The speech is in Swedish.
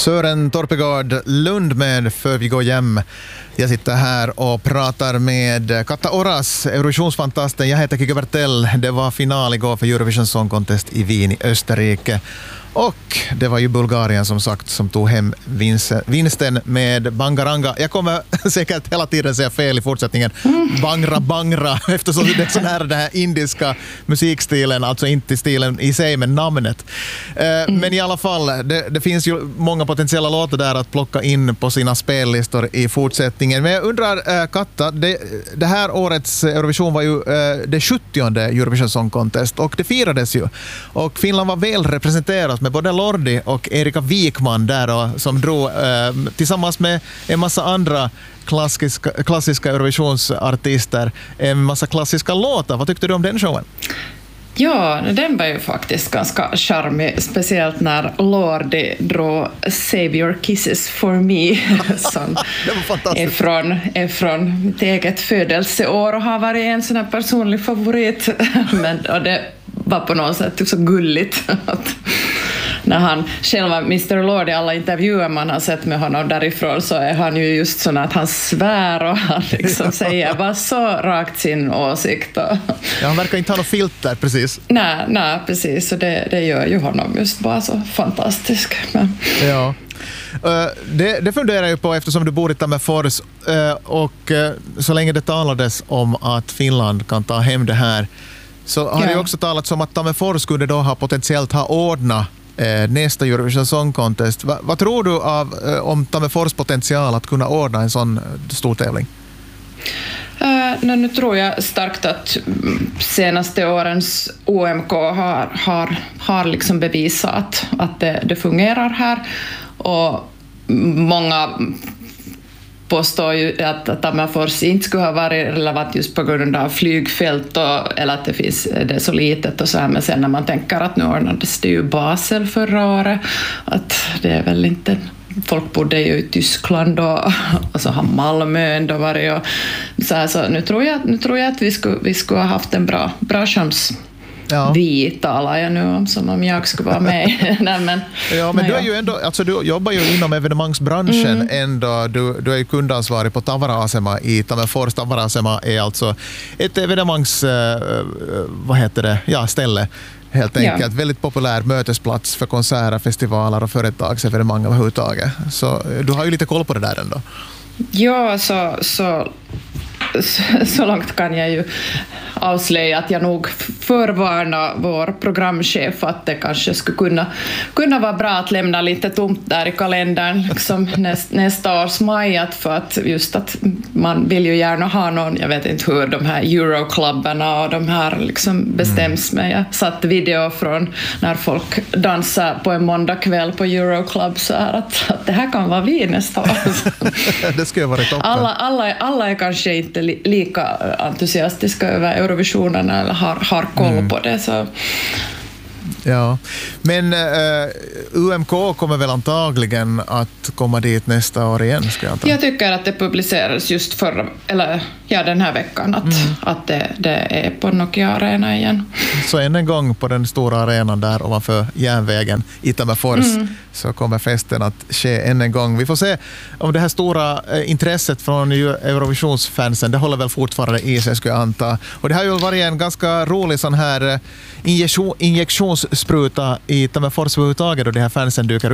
Sören Torpegård Lund med För vi går hem. Jag sitter här och pratar med Katta Oras, Eurovisionsfantasten. Jag heter Kike Bertell. Det var final igår för Eurovision Song Contest i Wien i Österrike. Och det var ju Bulgarien som sagt som tog hem vinsten med Bangaranga. Jag kommer säkert hela tiden säga fel i fortsättningen. Bangra Bangra, eftersom det är sån här, den här indiska musikstilen, alltså inte stilen i sig men namnet. Men i alla fall, det finns ju många potentiella låtar där att plocka in på sina spellistor i fortsättningen. Men jag undrar, Katta, det här årets Eurovision var ju det 70:e Eurovision Song Contest och det firades ju. Och Finland var väl representerat med både Lordi och Erika Wikman där då, som drog tillsammans med en massa andra klassiska Eurovisionsartister en massa klassiska låtar. Vad tyckte du om den showen? Ja, den var ju faktiskt ganska charmig, speciellt när Lordi drog Save Your Kisses for Me som är från mitt eget födelseår och har varit en sån här personlig favorit. Och det var på något sätt så gulligt att när han själva, Mr. Lordi, alla intervjuer man har sett med honom därifrån så är han ju just sån att han svär och han liksom säger bara så rakt sin åsikt. Ja, han verkar inte ha något filter, precis. Nej, precis. Och det gör ju honom just bara så fantastisk. Men. Ja. Det funderar jag ju på eftersom du bor i Tammerfors och så länge det talades om att Finland kan ta hem det här så har det ju också talats om att Tammerfors skulle då ha potentiellt ha ordnat nästa Eurovision Song Contest. Vad tror du om Tammerfors potential att kunna ordna en sån stor tävling? Nu tror jag starkt att senaste årens OMK har liksom bevisat att det fungerar här och många påstår ju att Tammerfors inte skulle ha varit relevant just på grund av flygfält eller att det är så litet och så här, men sen när man tänker att nu ordnades det ju Basel förra året, att det är väl inte, folk bodde ju i Tyskland och så har Malmö ändå varit och så nu tror jag att vi skulle ha haft en bra chans. Ja. Vi talar jag nu om som om jag skulle vara med. men du är ju ändå, alltså du jobbar ju inom evenemangsbranschen ändå. Du är ju kundansvarig på Tavarasema i Tammerfors. Tavarasema är alltså ett evenemangs ställe helt enkelt. Väldigt populär mötesplats för konserter, festivaler och företagsevenemang överhuvudtaget. Så du har ju lite koll på det där ändå. Ja, så långt kan jag ju avslöja att jag nog förvarnar vår programchef att det kanske skulle kunna vara bra att lämna lite tomt där i kalendern liksom nästa års maj, för att just att man vill ju gärna ha någon, jag vet inte hur de här Euroklubbarna och de här liksom bestäms, men jag satt video från när folk dansar på en måndagkväll på Euroclub så här att det här kan vara vi nästa år. Det skulle vara toppen. Alla är kanske inte lika entusiastiska över Eurovisionen eller har koll på det. Så. Ja, men UMK kommer väl antagligen att komma dit nästa år igen, ska jag anta. Jag tycker att det publicerades just den här veckan att det är på Nokia Arena igen. Så en gång på den stora arenan där ovanför järnvägen i Tammerfors så kommer festen att ske en gång. Vi får se om det här stora intresset från Eurovisionsfansen, det håller väl fortfarande i sig, skulle jag anta. Och det har ju varit en ganska rolig sån här injektionsspruta i Tammerfors överhuvudtaget och de här fansen dyker